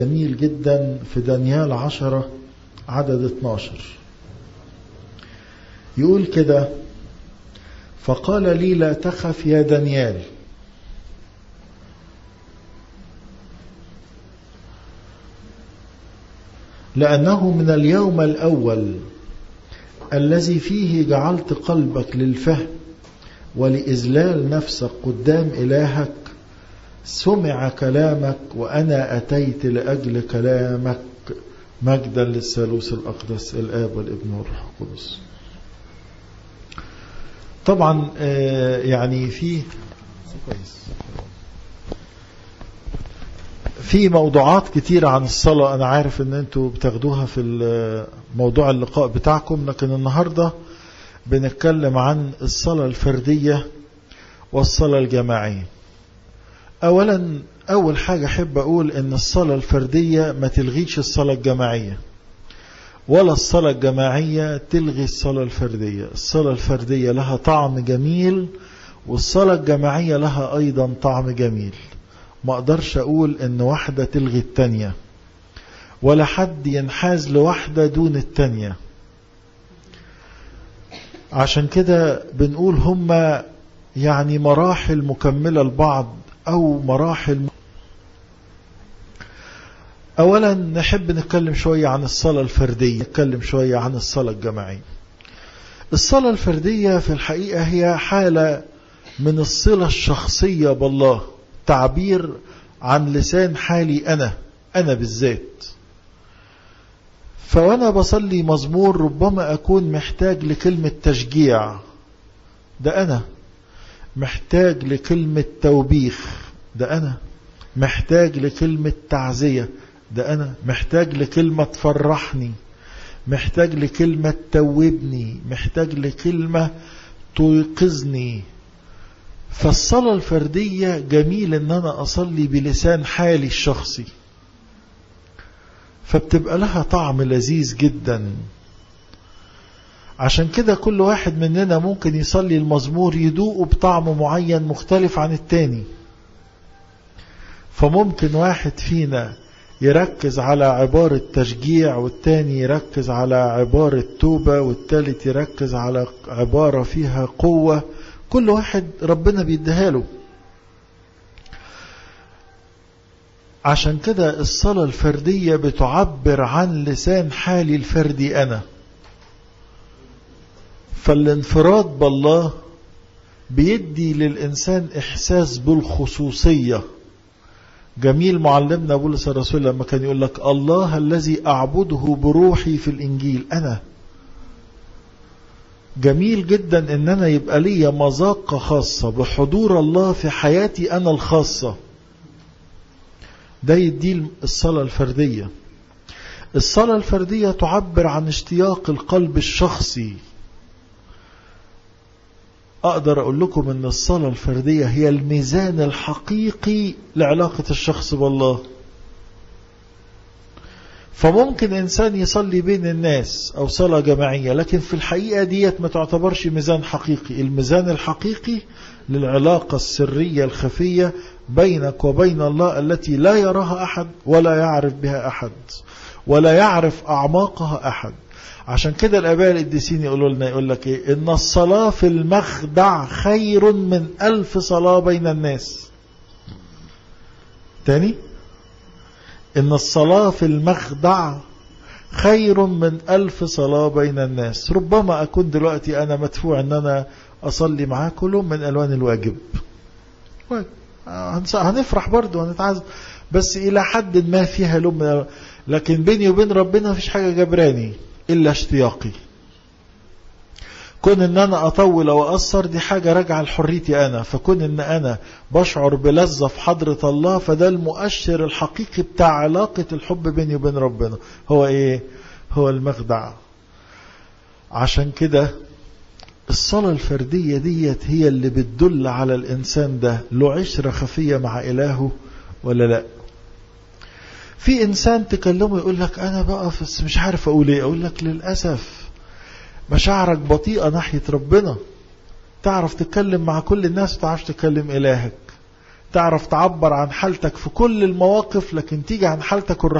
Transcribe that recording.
جميل جدا في دانيال 10 عدد 12 يقول كده: فقال لي لا تخف يا دانيال، لأنه من اليوم الأول الذي فيه جعلت قلبك للفهم ولإذلال نفسك قدام إلهك سمع كلامك، وأنا أتيت لأجل كلامك، مجدا للثالوث الأقدس الآب والابن والروح القدس. طبعا يعني في موضوعات كتيرة عن الصلاة. أنا عارف أن أنتوا بتاخدوها في موضوع اللقاء بتاعكم، لكن النهاردة بنتكلم عن الصلاة الفردية والصلاة الجماعية. أول حاجة أحب أقول أن الصلاة الفردية ما تلغيش الصلاة الجماعية، ولا الصلاة الجماعية تلغي الصلاة الفردية. الصلاة الفردية لها طعم جميل، والصلاة الجماعية لها أيضا طعم جميل. ما أقدرش أقول أن واحدة تلغي التانية، ولا حد ينحاز لواحدة دون التانية. عشان كده بنقول هما يعني مراحل مكملة لبعض أو مراحل. أولا نحب نتكلم شوية عن الصلاة الفردية، نتكلم شوية عن الصلاة الجماعية. الصلاة الفردية في الحقيقة هي حالة من الصلة الشخصية بالله، تعبير عن لسان حالي أنا بالذات. فوأنا بصلي مزمور ربما أكون محتاج لكلمة تشجيع، ده أنا محتاج لكلمة توبيخ، ده أنا محتاج لكلمة تعزية، ده أنا محتاج لكلمة تفرحني، محتاج لكلمة توبني، محتاج لكلمة توقظني. فالصلاة الفردية جميل ان انا اصلي بلسان حالي الشخصي، فبتبقى لها طعم لذيذ جدا. عشان كده كل واحد مننا ممكن يصلي المزمور يدوقه بطعم معين مختلف عن التاني. فممكن واحد فينا يركز على عبارة تشجيع، والتاني يركز على عبارة توبة، والتالت يركز على عبارة فيها قوة. كل واحد ربنا بيديها له. عشان كده الصلاة الفردية بتعبر عن لسان حالي الفردي أنا. فالانفراد بالله بيدي للإنسان إحساس بالخصوصية. جميل معلمنا بولس الرسول لما كان يقول لك: الله الذي أعبده بروحي في الإنجيل أنا. جميل جدا ان انا يبقى لي مذاقة خاصة بحضور الله في حياتي انا الخاصة. ده يدي الصلاة الفردية. الصلاة الفردية تعبر عن اشتياق القلب الشخصي. اقدر اقول لكم ان الصلاة الفردية هي الميزان الحقيقي لعلاقة الشخص بالله. فممكن إنسان يصلي بين الناس أو صلاة جماعية، لكن في الحقيقة ديت ما تعتبرش ميزان حقيقي. الميزان الحقيقي للعلاقة السرية الخفية بينك وبين الله، التي لا يراها أحد ولا يعرف بها أحد ولا يعرف أعماقها أحد. عشان كده الآباء القديسين يقول لك إيه؟ إن الصلاة في المخدع خير من 1000 صلاة بين الناس. تاني، إن الصلاة في المخدع خير من 1000 صلاة بين الناس. ربما أكون دلوقتي أنا مدفوع أن أنا أصلي معاه كلهم من ألوان الواجب، هنفرح برضو ونتعزم، بس إلى حد ما فيها لوم. لكن بيني وبين ربنا مفيش حاجة جبراني إلا اشتياقي. كون ان انا اطول او اقصر دي حاجة راجعة لحريتي انا. فكون ان انا بشعر بلذة في حضرة الله، فده المؤشر الحقيقي بتاع علاقة الحب بيني وبين ربنا. هو ايه؟ هو المخدع. عشان كده الصلاة الفردية ديت هي اللي بتدل على الانسان ده له عشرة خفية مع الهه ولا لا. في انسان تكلمه يقول لك انا بقى مش عارف اقول ايه. اقول لك للأسف مشاعرك بطيئة ناحية ربنا. تعرف تتكلم مع كل الناس، تعرف تكلم إلهك. تعرف تعبر عن حالتك في كل المواقف، لكن تيجي عن حالتك